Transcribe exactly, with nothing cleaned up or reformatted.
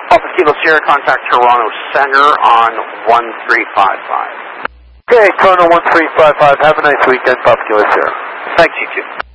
Alpha Kilo Sierra, contact Toronto Center on one three five five. Okay, Toronto one three five five, have a nice weekend, Papa Kilo Sierra. Thanks, you too.